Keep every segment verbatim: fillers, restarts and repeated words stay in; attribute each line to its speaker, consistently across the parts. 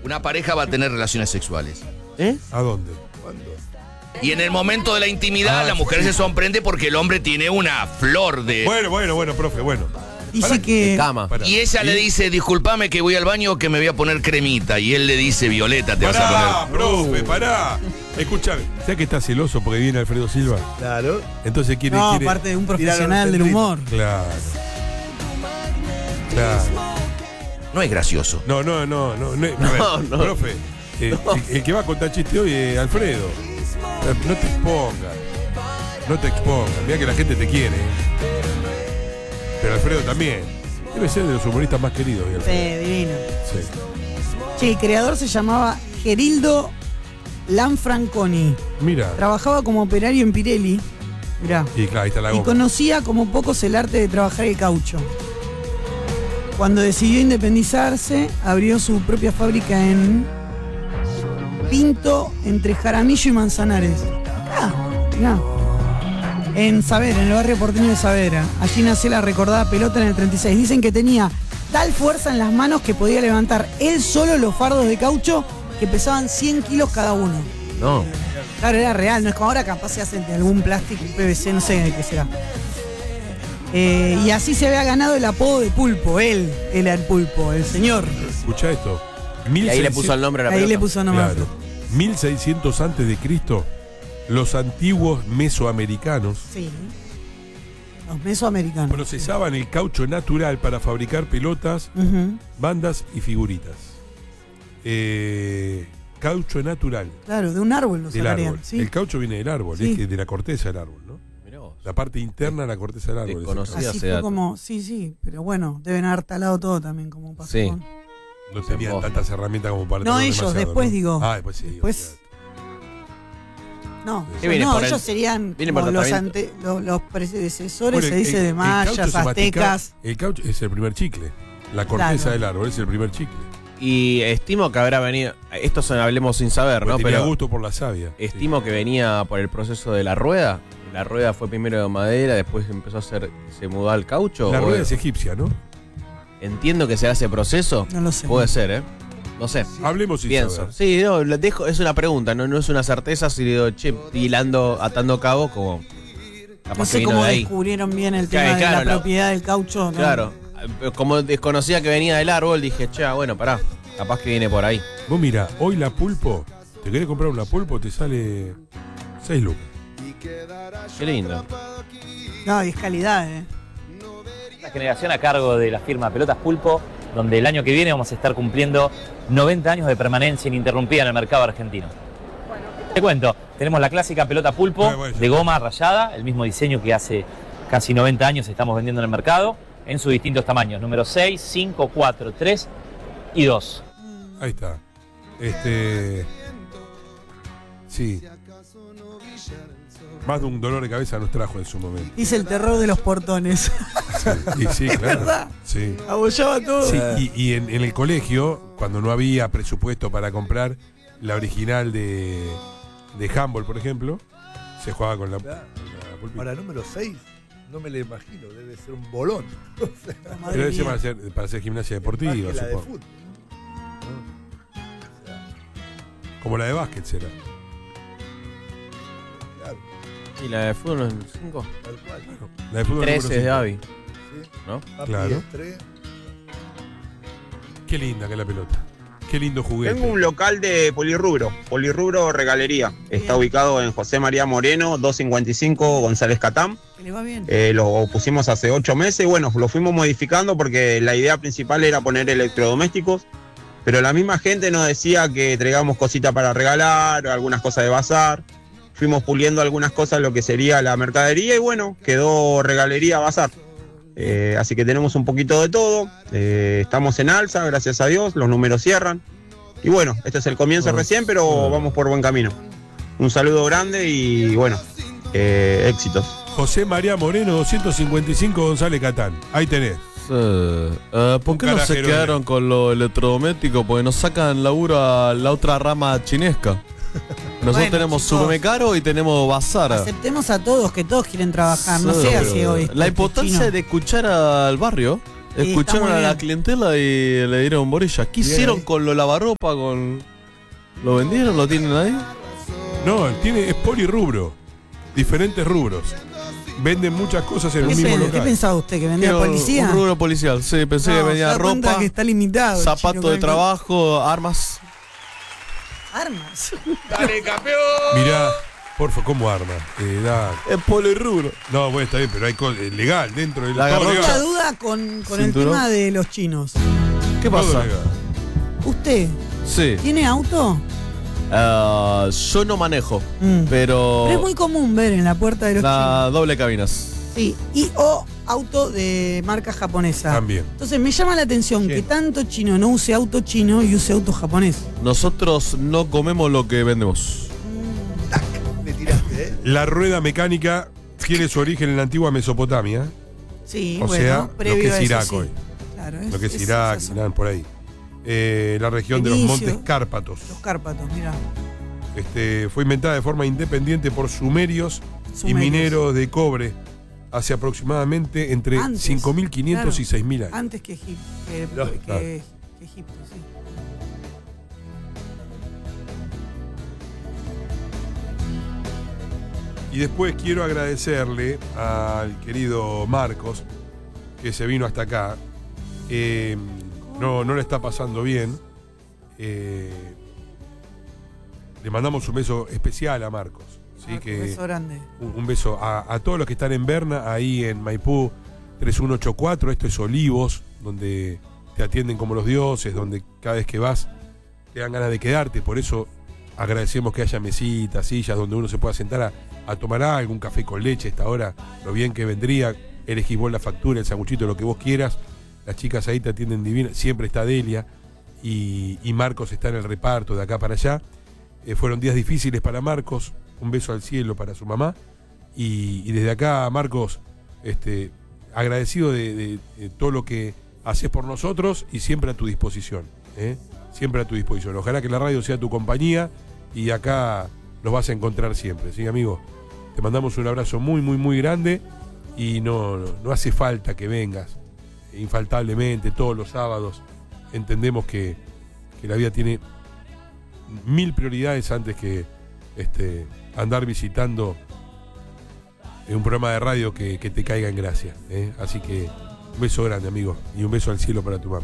Speaker 1: una pareja va a tener relaciones sexuales.
Speaker 2: ¿Eh?
Speaker 3: ¿A dónde?
Speaker 4: ¿Cuándo?
Speaker 1: Y en el momento de la intimidad,
Speaker 3: Ah,
Speaker 1: la mujer se sorprende porque el hombre tiene una flor de...
Speaker 3: Bueno, bueno, bueno, profe, bueno.
Speaker 5: Dice
Speaker 3: Pará,
Speaker 5: que...
Speaker 2: De cama.
Speaker 3: Pará.
Speaker 1: Y ella le
Speaker 3: ¿Y?
Speaker 1: dice, disculpame que voy al baño que me voy a poner cremita. Y él le dice, Violeta, te vas a
Speaker 3: Pará,
Speaker 1: poner...
Speaker 3: profe, pará. Escuchame, ¿sabes que está celoso porque viene Alfredo Silva?
Speaker 4: Claro.
Speaker 3: Entonces quiere...
Speaker 5: No,
Speaker 3: quiere...
Speaker 5: aparte de un
Speaker 4: Tiraron
Speaker 5: profesional
Speaker 4: el
Speaker 5: del
Speaker 4: centrito.
Speaker 5: humor.
Speaker 3: Claro. Claro.
Speaker 1: No es gracioso.
Speaker 3: No, no, no, no. no, a ver,
Speaker 2: No, no.
Speaker 3: profe, eh, el, el que va a contar chiste hoy es Alfredo. No te expongas. No te expongas. Mira que la gente te quiere. Pero Alfredo también. Debe ser de los humoristas más queridos.
Speaker 5: Sí,
Speaker 3: Alfredo.
Speaker 5: divino.
Speaker 3: Sí.
Speaker 5: Che, el creador se llamaba Gerildo Lanfranconi.
Speaker 3: Mira.
Speaker 5: Trabajaba como operario en Pirelli. Mirá.
Speaker 3: Y claro, ahí está la
Speaker 5: Y
Speaker 3: goma.
Speaker 5: conocía como pocos el arte de trabajar el caucho. Cuando decidió independizarse, abrió su propia fábrica en Pinto, entre Jaramillo y Manzanares. Ah, mirá. En Saavedra, en el barrio porteño de Saavedra. Allí nació la recordada pelota en el treinta y seis. Dicen que tenía tal fuerza en las manos que podía levantar él solo los fardos de caucho que pesaban cien kilos cada uno.
Speaker 2: No.
Speaker 5: Claro, era real, no es como ahora capaz se hacen de algún plástico, P V C, no sé de qué será. Eh, y así se había ganado el apodo de Pulpo, él, él era el Pulpo, el señor.
Speaker 3: Escucha esto.
Speaker 2: Y ahí le puso el nombre a la
Speaker 5: Ahí
Speaker 2: pelota.
Speaker 5: le puso nomás.
Speaker 3: Claro. mil seiscientos antes de Cristo, los antiguos mesoamericanos
Speaker 5: Sí. Los mesoamericanos.
Speaker 3: procesaban el caucho natural para fabricar pelotas,
Speaker 5: Ujú.
Speaker 3: bandas y figuritas. Eh, caucho natural
Speaker 5: Claro, de un árbol lo
Speaker 3: del
Speaker 5: sacarían.
Speaker 3: árbol.
Speaker 5: Sí.
Speaker 3: El caucho viene del árbol,
Speaker 5: Sí.
Speaker 3: es que de la corteza del árbol, ¿no?
Speaker 2: Mirá vos.
Speaker 3: La parte interna de la corteza del árbol. es el
Speaker 2: Desconocido.
Speaker 3: caucho.
Speaker 5: Así
Speaker 2: ese
Speaker 5: fue
Speaker 2: dato.
Speaker 5: como, sí, sí, pero bueno, deben haber talado todo también como pasó
Speaker 2: Sí.
Speaker 5: con-
Speaker 3: No tenían
Speaker 2: Vos.
Speaker 3: tantas herramientas como para
Speaker 5: No,
Speaker 3: tener
Speaker 5: ellos,
Speaker 3: demasiado,
Speaker 5: después
Speaker 3: ¿no?
Speaker 5: digo.
Speaker 3: Ah, después sí.
Speaker 5: Después- No,
Speaker 2: ¿Qué viene
Speaker 5: no
Speaker 2: por el-
Speaker 5: ellos serían
Speaker 2: viene
Speaker 5: como
Speaker 2: por
Speaker 5: los,
Speaker 2: tratamiento?
Speaker 5: ante- los, los predecesores,
Speaker 3: Bueno,
Speaker 5: se dice,
Speaker 3: el-
Speaker 5: de
Speaker 3: el
Speaker 5: mayas,
Speaker 3: caucho se mastica-
Speaker 5: aztecas.
Speaker 3: El caucho es el primer chicle. La corteza
Speaker 5: Claro.
Speaker 3: del árbol es el primer chicle.
Speaker 2: Y estimo que habrá venido. Esto son hablemos sin saber,
Speaker 3: Porque
Speaker 2: ¿no?
Speaker 3: tenía
Speaker 2: Pero
Speaker 3: gusto por la savia.
Speaker 2: estimo que venía por el proceso de la rueda. La rueda fue primero de madera, después empezó a ser. Se mudó al caucho.
Speaker 3: La
Speaker 2: o-
Speaker 3: rueda es egipcia, ¿no?
Speaker 2: Entiendo que se hace proceso.
Speaker 5: No lo sé.
Speaker 2: Puede ser, ¿eh? No sé.
Speaker 3: Hablemos sin
Speaker 2: Pienso.
Speaker 3: saber.
Speaker 2: Sí, no, lo dejo, es una pregunta, no, no es una certeza. Si digo, che, hilando, atando cabos, como. Capaz
Speaker 5: No
Speaker 2: que
Speaker 5: sé
Speaker 2: vino
Speaker 5: cómo
Speaker 2: de ahí.
Speaker 5: descubrieron bien el tema
Speaker 2: Claro,
Speaker 5: de
Speaker 2: claro,
Speaker 5: la
Speaker 2: la-
Speaker 5: propiedad del caucho. ¿no?
Speaker 2: Claro. Como desconocía que venía del árbol, dije, che, ah, bueno, pará. Capaz que viene por ahí.
Speaker 3: Vos mira, hoy la pulpo, te querés comprar una pulpo, te sale seis lucas.
Speaker 2: Qué lindo.
Speaker 5: No, y es calidad, ¿eh?
Speaker 6: Una generación a cargo de la firma Pelotas Pulpo, donde el año que viene vamos a estar cumpliendo noventa años de permanencia ininterrumpida en el mercado argentino. Te cuento, tenemos la clásica pelota Pulpo
Speaker 3: Bueno, bueno,
Speaker 6: de goma rayada, el mismo diseño que hace casi noventa años estamos vendiendo en el mercado, en sus distintos tamaños, número seis, cinco, cuatro, tres y dos.
Speaker 3: Ahí está. Este. Sí. Más de un dolor de cabeza nos trajo en su momento.
Speaker 5: Dice el terror de los portones.
Speaker 3: Y sí, claro.
Speaker 5: ¿Verdad?
Speaker 3: Sí.
Speaker 5: Abollaba todo.
Speaker 3: Sí, y, y en, en el colegio, cuando no había presupuesto para comprar la original de, de Humboldt, por ejemplo, se jugaba con la,
Speaker 4: Claro.
Speaker 3: la pulpita.
Speaker 4: Ahora, número seis, no me lo imagino, debe ser un bolón. O sea,
Speaker 5: Madre
Speaker 3: Pero debe ser
Speaker 5: mía.
Speaker 3: para hacer, para hacer gimnasia deportiva,
Speaker 4: más que la de
Speaker 3: supongo.
Speaker 4: fútbol.
Speaker 3: Como la de básquet será.
Speaker 4: Claro,
Speaker 2: ¿Y la de fútbol en cinco?
Speaker 4: tal cual.
Speaker 3: La de fútbol
Speaker 2: trece
Speaker 3: número
Speaker 2: de
Speaker 3: cinco.
Speaker 2: Avi,
Speaker 4: Sí.
Speaker 2: ¿no?
Speaker 4: Papi
Speaker 3: Claro.
Speaker 4: es tres.
Speaker 3: Qué linda que es la pelota. Qué lindo juguete.
Speaker 7: Tengo un local de polirrubro, polirrubro regalería. Está
Speaker 5: Bien.
Speaker 7: ubicado en José María Moreno, doscientos cincuenta y cinco González Catán.
Speaker 5: Que le va bien.
Speaker 7: Eh, lo pusimos hace ocho meses y bueno, lo fuimos modificando porque la idea principal era poner electrodomésticos, pero la misma gente nos decía que traigamos cositas para regalar, algunas cosas de bazar. Fuimos puliendo algunas cosas, lo que sería la mercadería y bueno, quedó regalería bazar. Eh, así que tenemos un poquito de todo, eh, estamos en alza, gracias a Dios, los números cierran. Y bueno, este es el comienzo
Speaker 3: Oh,
Speaker 7: recién, pero
Speaker 3: oh.
Speaker 7: vamos por buen camino. Un saludo grande y bueno, eh, éxitos.
Speaker 3: José María Moreno, doscientos cincuenta y cinco González Catán. Ahí tenés.
Speaker 8: Eh, ¿Por
Speaker 3: Un
Speaker 8: qué no se
Speaker 3: carajero
Speaker 8: quedaron con lo electrodoméstico? Porque nos sacan laburo a la otra rama chinesca. Nosotros
Speaker 5: Bueno,
Speaker 8: tenemos
Speaker 5: chicos.
Speaker 8: supermercado y tenemos bazar.
Speaker 5: Aceptemos a todos, que todos quieren trabajar, no
Speaker 8: Sí,
Speaker 5: sea
Speaker 8: pero
Speaker 5: así hoy.
Speaker 8: La importancia
Speaker 5: Chino.
Speaker 8: de escuchar al barrio.
Speaker 5: Sí,
Speaker 8: Escucharon
Speaker 5: está muy
Speaker 8: a la
Speaker 5: bien.
Speaker 8: clientela y le dieron borilla. ¿Qué
Speaker 3: Bien
Speaker 8: hicieron
Speaker 3: ahí.
Speaker 8: con lo lavarropa? Con... ¿Lo vendieron? ¿Lo tienen ahí?
Speaker 3: No, tiene, es polirrubro. Diferentes rubros. Venden muchas cosas en
Speaker 5: ¿Qué,
Speaker 3: un mismo
Speaker 5: pe- ¿Qué
Speaker 3: local.
Speaker 5: pensaba usted? ¿Que vendía
Speaker 8: Quiero
Speaker 5: policía?
Speaker 8: Un rubro policial. Sí, pensé
Speaker 5: No,
Speaker 8: que
Speaker 5: se
Speaker 8: vendía
Speaker 5: da cuenta
Speaker 8: ropa,
Speaker 5: que está limitado el
Speaker 8: zapatos
Speaker 5: chino
Speaker 8: de
Speaker 5: con-
Speaker 8: trabajo, armas.
Speaker 5: Armas.
Speaker 1: ¡Dale, campeón!
Speaker 3: Mirá, porfa, ¿cómo arma? Eh, da-
Speaker 8: Es polirrubro.
Speaker 3: No, bueno, está bien, pero hay cosas legal dentro del
Speaker 8: La
Speaker 3: todo
Speaker 8: garrocha.
Speaker 3: legal.
Speaker 5: Mucha duda con, con el
Speaker 8: Cinturón.
Speaker 5: tema de los chinos.
Speaker 8: ¿Qué
Speaker 3: Todo
Speaker 8: pasa?
Speaker 3: legal.
Speaker 5: ¿Usted
Speaker 8: Sí.
Speaker 5: tiene auto?
Speaker 8: Ah, yo no manejo,
Speaker 5: Mm.
Speaker 8: pero...
Speaker 5: Pero es muy común ver en la puerta de los
Speaker 8: La doble cabinas.
Speaker 5: chinos. Sí. Y o auto de marca japonesa.
Speaker 3: También.
Speaker 5: Entonces me llama la atención que tanto chino no use auto chino y use auto japonés.
Speaker 8: Nosotros no comemos lo que vendemos.
Speaker 4: Me tiraste, ¿eh?
Speaker 3: La rueda mecánica tiene su origen en la antigua Mesopotamia,
Speaker 5: Sí,
Speaker 3: o
Speaker 5: bueno,
Speaker 3: sea, lo
Speaker 5: previo
Speaker 3: que es
Speaker 5: a eso,
Speaker 3: Irak
Speaker 5: sí.
Speaker 3: hoy.
Speaker 5: Claro,
Speaker 3: Lo que es
Speaker 5: es-
Speaker 3: Irak,
Speaker 5: eso.
Speaker 3: Irán, por ahí. Eh, la región de los
Speaker 5: Inicio.
Speaker 3: Montes Cárpatos.
Speaker 5: Los Cárpatos, mira.
Speaker 3: Este, fue inventada de forma independiente por sumerios, y
Speaker 5: Sumerios.
Speaker 3: mineros de cobre hace aproximadamente entre
Speaker 5: Antes,
Speaker 3: cinco mil quinientos
Speaker 5: claro.
Speaker 3: y seis mil años.
Speaker 5: Antes que, Egip- que-
Speaker 3: No,
Speaker 5: que-
Speaker 3: claro.
Speaker 5: que Egipto, sí.
Speaker 3: Y después quiero agradecerle al querido Marcos, que se vino hasta acá. Eh, no, no le está pasando bien. Eh, le mandamos un beso especial a Marcos. ¿sí?
Speaker 5: Marcos,
Speaker 3: que,
Speaker 5: beso grande.
Speaker 3: un, un beso a, a todos los que están en Berna, ahí en Maipú tres uno ocho cuatro. Esto es Olivos, donde te atienden como los dioses, donde cada vez que vas te dan ganas de quedarte. Por eso agradecemos que haya mesitas, sillas, donde uno se pueda sentar a, a tomar algo, un café con leche a esta hora, lo bien que vendría. Elegís vos la factura, el sanguchito, lo que vos quieras. Las chicas ahí te atienden divina. Siempre está Delia y, y Marcos está en el reparto de acá para allá. Eh, fueron días difíciles para Marcos. Un beso al cielo para su mamá. Y, y desde acá, Marcos, este, agradecido de, de- de todo lo que haces por nosotros y siempre a tu disposición. ¿eh? Siempre a tu disposición. Ojalá que la radio sea tu compañía y acá los vas a encontrar siempre. ¿Sí, amigo? Te mandamos un abrazo muy, muy, muy grande y no, no, no hace falta que vengas infaltablemente todos los sábados. Entendemos que, que la vida tiene mil prioridades antes que este, andar visitando un programa de radio que, que te caiga en gracia. ¿eh? Así que un beso grande, amigo, y un beso al cielo para tu mami.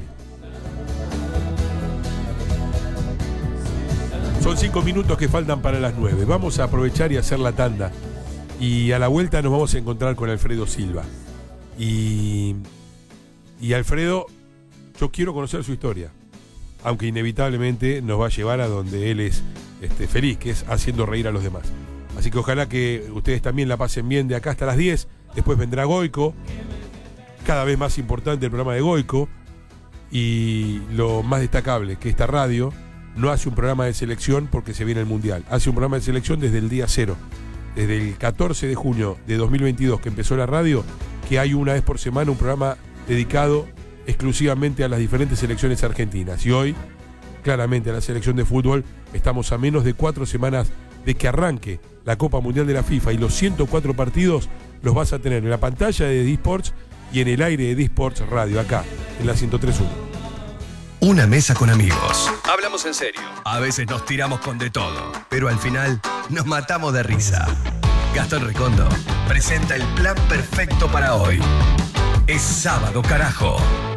Speaker 3: Son cinco minutos que faltan para las nueve. Vamos a aprovechar y hacer la tanda. Y a la vuelta nos vamos a encontrar con Alfredo Silva. Y, y Alfredo, yo quiero conocer su historia. Aunque inevitablemente nos va a llevar a donde él es este, feliz, que es haciendo reír a los demás. Así que ojalá que ustedes también la pasen bien de acá hasta las diez. Después vendrá Goico. Cada vez más importante el programa de Goico. Y lo más destacable, que esta radio no hace un programa de selección porque se viene el Mundial. Hace un programa de selección desde el día cero. Desde el catorce de junio de dos mil veintidós que empezó la radio, que hay una vez por semana un programa dedicado exclusivamente a las diferentes selecciones argentinas. Y hoy, claramente, a la selección de fútbol, estamos a menos de cuatro semanas de que arranque la Copa Mundial de la FIFA y los ciento cuatro partidos los vas a tener en la pantalla de D-Sports y en el aire de D-Sports Radio, acá, en la ciento tres punto uno.
Speaker 9: Una mesa con amigos. Hablamos en serio. A veces nos tiramos con de todo, pero al final nos matamos de risa. Gastón Recondo presenta el plan perfecto para hoy. Es sábado, carajo.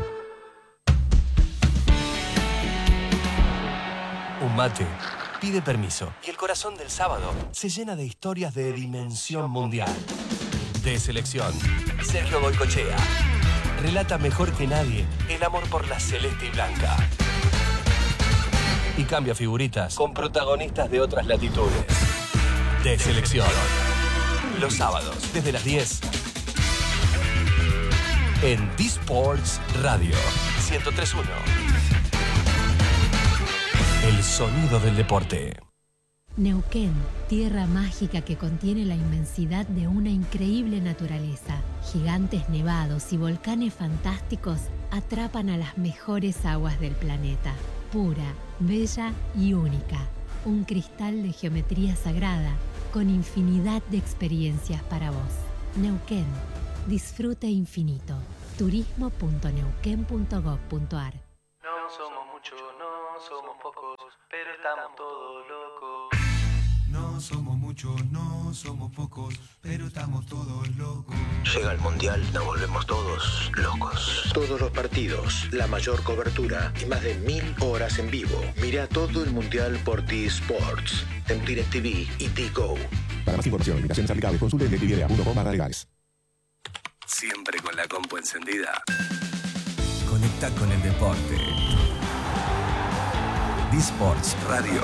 Speaker 10: Un mate pide permiso y el corazón del sábado se llena de historias de dimensión mundial. De selección, Sergio Goicochea relata mejor que nadie el amor por la celeste y blanca. Y cambia figuritas con protagonistas de otras latitudes. De selección. Los sábados, desde las diez. En D-Sports Radio ciento tres punto uno. El sonido del deporte.
Speaker 11: Neuquén, tierra mágica que contiene la inmensidad de una increíble naturaleza. Gigantes nevados y volcanes fantásticos atrapan a las mejores aguas del planeta. Pura, bella y única. Un cristal de geometría sagrada con infinidad de experiencias para vos. Neuquén, disfrute infinito. turismo punto neuquén punto gov punto ar.
Speaker 12: No somos muchos, no somos pocos, pero estamos todos locos.
Speaker 13: No somos muchos, no somos pocos, pero estamos todos locos.
Speaker 9: Llega el Mundial, nos volvemos todos locos. Todos los partidos, la mayor cobertura y más de mil horas en vivo. Mira todo el Mundial por T-Sports, en DirecTV y T-Go.
Speaker 14: Para más información, limitaciones aplicables, consulte en directv punto com barra legales.
Speaker 9: Siempre con la compu encendida. Conecta con el deporte. D-Sports Radio.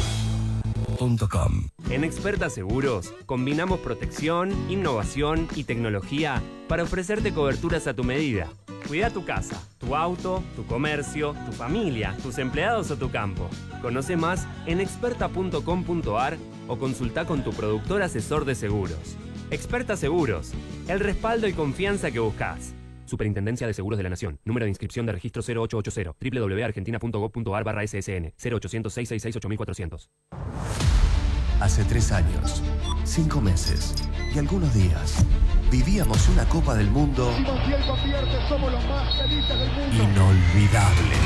Speaker 15: En Experta Seguros combinamos protección, innovación y tecnología para ofrecerte coberturas a tu medida. Cuida tu casa, tu auto, tu comercio, tu familia, tus empleados o tu campo. Conoce más en experta punto com punto ar o consulta con tu productor asesor de seguros. Experta Seguros, el respaldo y confianza que buscas. Superintendencia de Seguros de la Nación. Número de inscripción de registro cero ocho ocho cero. doble u doble u doble u punto argentina punto gov punto ar barra S S N. cero ochocientos, seiscientos sesenta y seis, ocho mil cuatrocientos.
Speaker 10: Hace tres años, cinco meses y algunos días, vivíamos una Copa del Mundo inolvidable.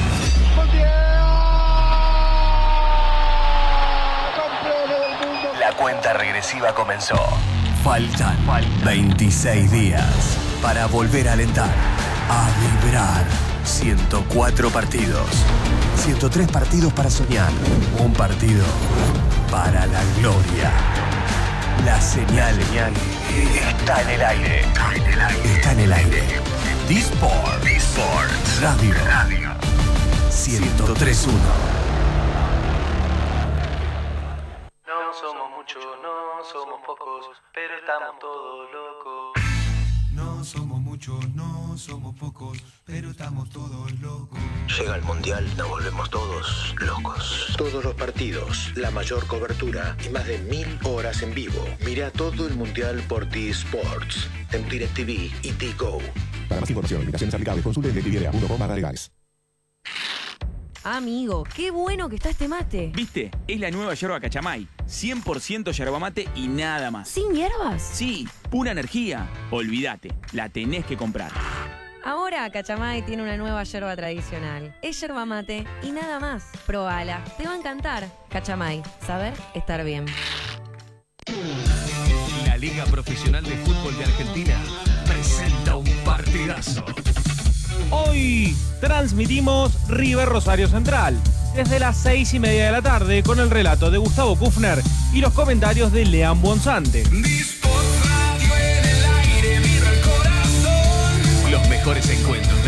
Speaker 10: La cuenta regresiva comenzó. Faltan veintiséis días para volver a alentar, a vibrar. ciento cuatro partidos, ciento tres partidos para soñar, un partido para la gloria. La señal está en el aire. Está en el aire. D-Sport. D-Sport. Radio. ciento tres punto uno.
Speaker 12: No somos muchos, no somos pocos, pero estamos todos locos.
Speaker 13: No somos muchos, no somos pocos, pero estamos todos locos.
Speaker 9: Llega el Mundial, nos volvemos todos locos. Todos los partidos, la mayor cobertura y más de mil horas en vivo. Mira todo el Mundial por T-Sports, en DirecTV y T-Go.
Speaker 14: Para más información, limitaciones aplicables, consulte en directv punto com barra legales.
Speaker 16: Amigo, qué bueno que está este mate.
Speaker 17: ¿Viste? Es la nueva yerba Cachamay. cien por ciento yerba mate y nada más.
Speaker 16: ¿Sin hierbas?
Speaker 17: Sí, pura energía. Olvídate, la tenés que comprar.
Speaker 16: Ahora Cachamay tiene una nueva yerba tradicional. Es yerba mate y nada más. Probala, te va a encantar. Cachamay, saber estar bien.
Speaker 10: La Liga Profesional de Fútbol de Argentina presenta un partidazo.
Speaker 18: Hoy transmitimos River Rosario Central desde las seis y media de la tarde con el relato de Gustavo Kufner y los comentarios de Lean Bonzante.
Speaker 10: Los mejores encuentros